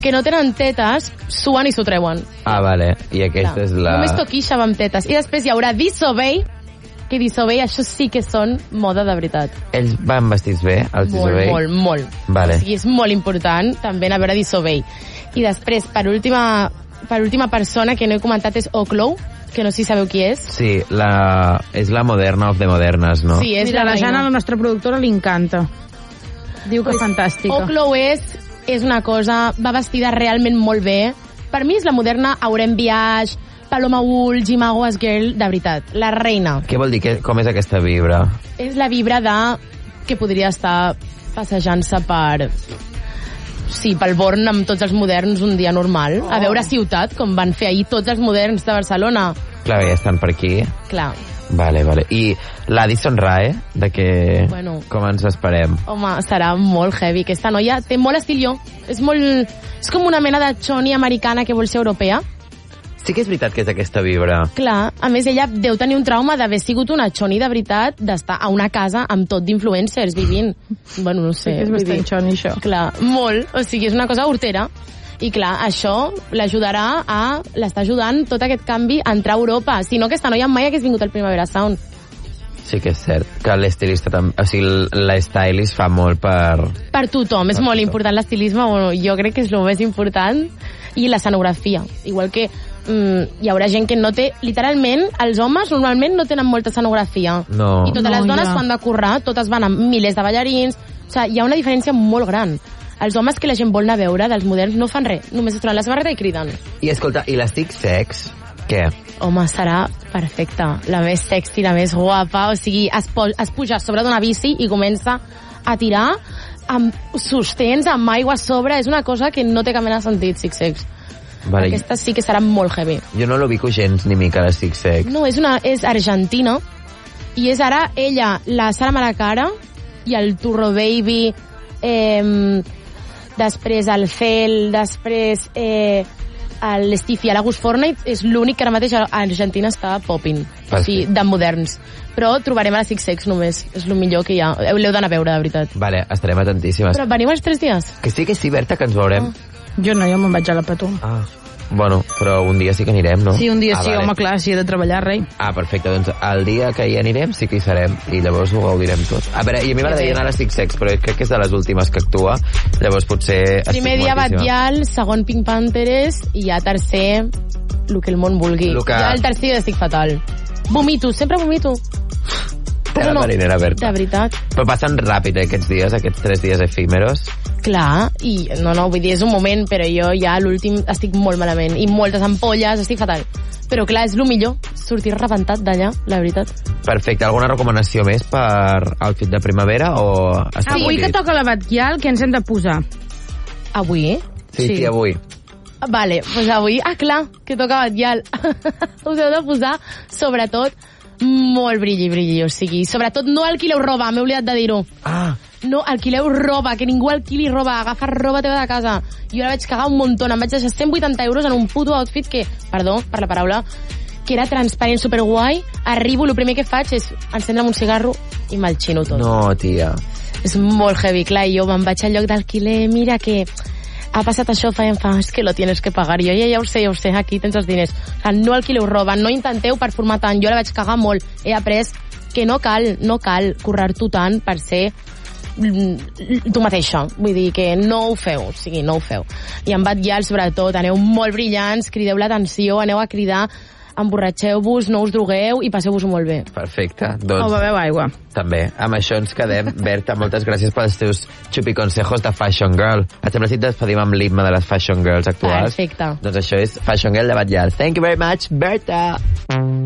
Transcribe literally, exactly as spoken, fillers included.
que no tenen tetes suen i s'ho treuen. Ah, vale. I aquesta Clar. és la... Només toquisha amb tetes. I després hi haurà Disobey, que Disobey, això sí que són moda de veritat. Ells van vestits bé, els molt, Disobey? Molt, molt, vale. O sigui, és molt important també anar a veure Disobey. I després, per última, per última persona que no he comentat és Oklo, que no sé si sabeu qui és. Sí, la... és la moderna of the modernes, no? Sí, és Mira, la, la Jana, la nostra productora, li encanta. Diu que és fantàstica. Oklo és, és una cosa, va vestida realment molt bé. Per mi és la moderna Aurem Biage, Paloma Wool, Jimagoas Girl, de veritat, la reina. Què vol dir? Que, com és aquesta vibra? És la vibra de que podria estar passejant-se per... Sí, pel Born amb tots els moderns un dia normal. Oh. A veure Ciutat, com van fer ahir tots els moderns de Barcelona. Clar, ja estan per aquí. Clar. Vale, vale. I l'Addison Rae, de què... Bueno. Com ens esperem? Home, serà molt heavy. Aquesta noia té molt estil jo. És molt... És com una mena de choni americana que vol ser europea. Sí que és veritat que és aquesta vibra. Clar, a més ella deu tenir un trauma d'haver sigut una choni de veritat, d'estar a una casa amb tot d'influencers vivint. Bueno, no sé. Sí que és bastant choni, això. Clar, molt. O sigui, és una cosa hortera. I clar, això l'ajudarà a... L'està ajudant tot aquest canvi a entrar a Europa. Si no, aquesta noia mai hagués vingut al Primavera Sound. Sí que és cert. Que l'estilista també... O sigui, l'estylist fa molt per... Per tothom. És per molt tothom. important l'estilisme. Bueno, jo crec que és el més important. I l'escenografia. Igual que mm, hi haurà gent que no té... Literalment, els homes normalment no tenen molta escenografia. No. I totes no, les dones ja. s'ho han de currar, totes van amb milers de ballarins. O sigui, hi ha una diferència molt gran. Els homes que la gent vol anar a veure dels moderns no fan res, només es troben la samarreta i criden. I escolta, i l'estic sex, què? Home, serà perfecta, la més sexy, la més guapa, o sigui, es, po es puja a sobre d'una bici i comença a tirar amb sostens, amb aigua a sobre, és una cosa que no té cap mena de sentit, Six Sex. Vale. Aquesta sí que serà molt heavy. Jo no l'ubico gens ni mica, l'estic sex. No, és, una, és argentina, i és ara ella, la Sara Malacara, i el Turro Baby, eh, després el Fel, després eh, l'Stifi, l'Agus Fortnite, és l'únic que ara mateix a Argentina està popping, o sigui, de moderns. Però trobarem a la Six Sex només, és el millor que hi ha. L'heu d'anar a veure, de veritat. Vale, estarem atentíssimes. Però venim els tres dies? Que sí, que sí, Berta, que ens veurem. Ah. Jo no, jo me'n vaig a la Patum. Ah, bueno, però un dia sí que anirem, no? Sí, un dia ah, sí, vale. home, clar, si he de treballar, rei. Ah, perfecte, doncs el dia que hi anirem sí que hi serem i llavors ho gaudirem tot. A veure, i a mi m'agradaria anar a la Six Sex, però crec que és de les últimes que actua, llavors potser... Primer dia Batllal, segon Pink Panthers i ja tercer, el que el món vulgui. Lo que... Ja el tercer estic fatal. Vomito, sempre vomito. Té la no, marinera, Berta. de veritat. Però passen ràpid, eh, aquests dies, aquests tres dies efímeros. Clar, i no, no, vull dir, és un moment, però jo ja a l'últim estic molt malament, i moltes ampolles, estic fatal. Però clar, és el millor, sortir rebentat d'allà, la veritat. Perfecte, alguna recomanació més per outfit de primavera o... Avui que toca la Batllal, què ens hem de posar? Avui? Sí, sí, sí avui. Vale, doncs pues avui, ah clar, que toca Batllal. Us heu de posar, sobretot, molt brilli, brilli, o sigui, sobretot no alquileu roba, m'he oblidat de dir-ho. Ah. No, alquileu roba, que ningú alquili roba, agafa roba teva de casa. Jo la vaig cagar un muntó, em vaig deixar cent vuitanta euros en un puto outfit que, perdó per la paraula, que era transparent, superguai. Arribo, el primer que faig és encendre un cigarro i me'l xino tot. No, tia. És molt heavy, clar, i jo me'n vaig al lloc d'alquiler, mira que ha passat això, fa, fa, és que lo tienes que pagar. Jo ja, ja ho sé, ja ho sé, aquí tens els diners. O sigui, no alquileu roba, no intenteu performar tant. Jo la vaig cagar molt. He après que no cal, no cal currar-t'ho tant per ser tu mateixa. Vull dir que no ho feu, o sigui, no ho feu. I en Batllal, sobretot, aneu molt brillants, crideu l'atenció, aneu a cridar, emborratxeu-vos, no us drogueu i passeu-vos molt bé. Perfecte. Doncs, O beveu aigua. També. Amb això ens quedem. Berta, moltes gràcies pels teus xupiconsejos de Fashion Girl. Et sembla si et despedim amb l'himne de les Fashion Girls actuals? Perfecte. Doncs això és Fashion Girl de Batllal. Thank you very much, Berta.